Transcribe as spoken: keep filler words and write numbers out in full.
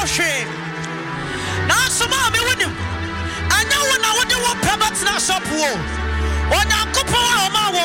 hwe na so ma me wonim anya wo na wo de wo peba tena shop wo onyankopon a o ma wo